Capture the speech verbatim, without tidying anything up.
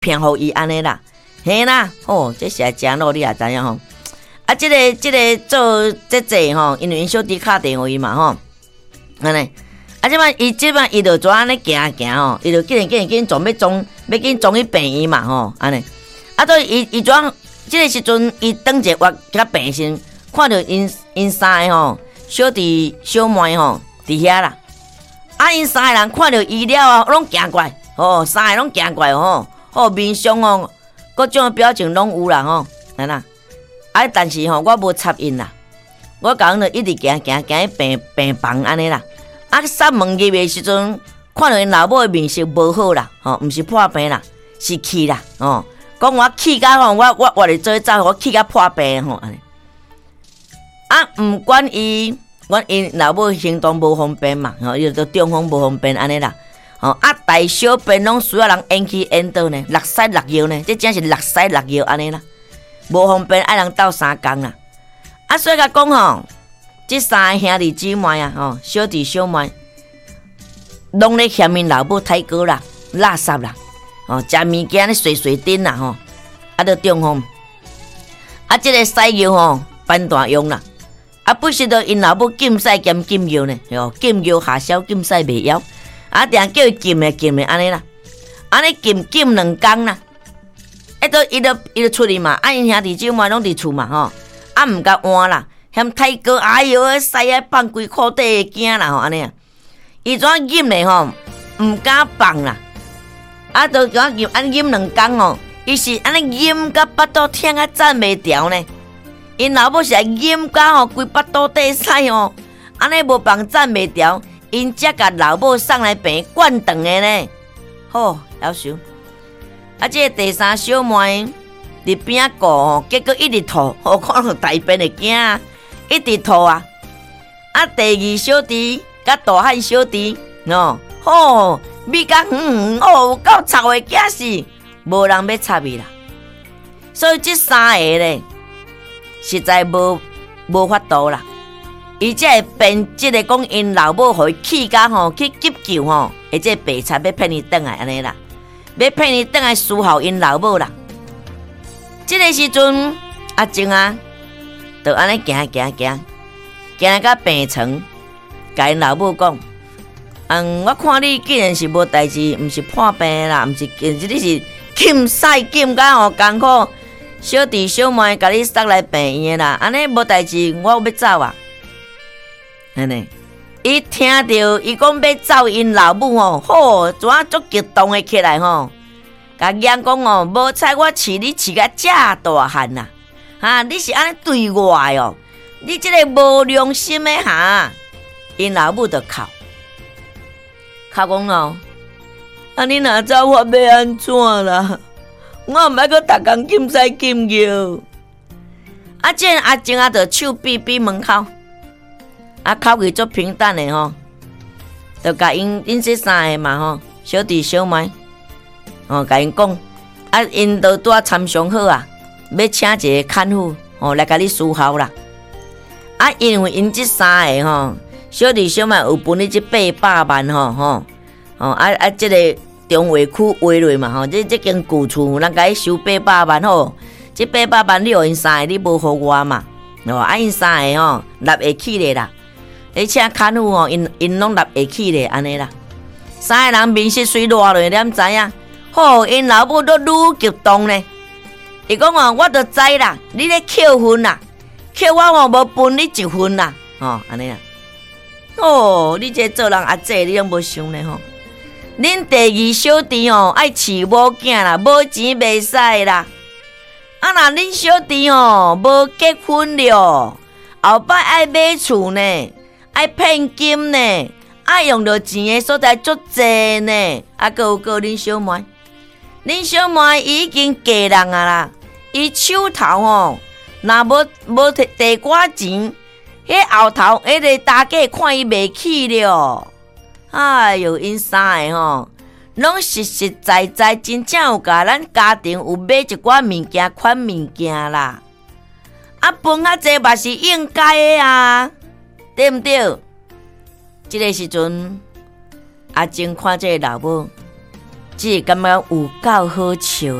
骗互伊安尼啦，嘿啦，哦，这是真努力也知影吼。啊，这个这个做这这吼，因为因小弟敲电话伊嘛吼，安尼。啊，即摆伊即摆伊就怎安尼行行吼，伊就紧紧紧紧撞要撞要紧撞去病院嘛吼，安尼。啊，对，伊伊怎即个时阵伊等者我甲病身，看到因因三个吼，小弟小妹吼伫遐啦。啊，因三个人看到伊了后，拢行过来，吼，三个拢行过来吼，吼面上哦，各种表情拢有啦吼，安那。啊，但是吼，我无插因啦，我讲就一直行行行去病病房安尼啦。啊，閂门入的时阵，看到因老母的面色无好啦，吼，毋是破病啦，是气啦，吼，讲我气甲吼，我我我嚟做走，我气甲破病吼，安尼。啊，毋管伊，阮因老母行动无方便嘛，吼，伊就中风无方便安尼啦，吼，啊，大小便拢需要人演去演倒呢，落屎落尿呢，这真是落屎落尿安尼啦，无方便爱人斗三工啦。啊，所以甲讲吼。这三个兄弟姊妹啊，吼，小弟小妹，拢咧嫌因老母太高啦、垃圾啦，哦，食物件咧碎碎丁啦，吼，啊，都中风，啊，这个屎尿吼办大用啦，啊，不是都因老母禁屎兼禁尿呢，哟，禁尿下消，禁屎袂枵，啊，定叫伊禁诶禁诶安尼啦，安尼禁禁两工啦，一都伊都伊都出去嘛，啊，因兄弟姊妹拢伫厝嘛，吼，啊，毋甲换啦。嫌太高，哎哟，屎啊放规裤底惊啦吼，安尼啊，伊怎饮咧吼，毋敢放啦，啊，都怎饮安饮两工吼，伊是安尼饮甲巴肚疼啊站袂调呢，因老母是饮甲吼规巴肚底屎吼，安尼无放站袂调，因才甲老母送来病院灌肠的呢，好夭寿，啊，这个第三小妹伫边仔顾吼，结果一直吐，吼看到大便会惊啊。一直吐啊！啊，第二小弟甲大汉小弟，哦，吼，米甲远远哦，够臭的假死，无人要插伊啦。所以这三个咧，实在无无法度啦。伊才会变即个讲因老母互伊气甲吼去急救吼，或者白菜要骗伊转来安尼啦，要骗伊转来伺候因老母啦。即个时阵，阿静啊。就安尼行行行，行到病床，甲因老母讲：“嗯，我看你既然是无代志，毋是破病啦，毋是，你是禁屎禁甲吼艰苦，小弟小妹甲你送来病院啦，安尼无代志，我要走啊！”安尼，伊听到伊讲要走，因老母吼，好，怎啊足激动的起来吼，甲讲讲哦，无彩我饲你饲甲遮大汉啦。哈！你是安尼对我哦？你这个无良心的哈！因老母就哭，哭讲哦，啊你若走我要安怎啦？我毋爱阁逐工禁屎禁尿。啊，这阿静啊，就手逼逼门口，啊，口气足平淡的吼，就甲因因这三个嘛吼，小弟小妹，哦，甲因讲，啊，因都拄啊参详好啊。要请一个看护哦来甲你伺候啦，啊，因为因这三个吼，小弟小妹有分你这八百万吼吼，哦啊啊，这个中华区划落嘛吼，这这间旧厝人甲伊收八百万吼，这八百万你互因三个，你无互我嘛，哦，啊因三个吼立会起咧啦，而且看护吼因因拢立会起咧安尼啦，三个人面色虽热落，你毋知影？吼，因老母都愈激动呢。伊讲哦，我都知啦，你咧扣分啦，扣我哦无分你一分啦，吼安尼啊。哦，你这做人阿姐，你拢无想咧吼。恁第二小弟哦爱饲某囝啦，无钱袂使啦。啊那恁小弟哦无结婚了，后摆爱买厝呢，爱骗金呢，爱用到钱的所在足济呢。啊，阁有个恁小妹，恁小妹已经嫁人啊啦。伊手头吼，若无无摕地寡钱，迄后头迄个大家看伊袂起了。哎哟，因三个吼，拢实实在在真正有甲咱家庭有买一寡物件款物件啦。啊，分较济嘛是应该的啊，对毋对？即个时阵，阿静看这个老母， 只感觉有够好笑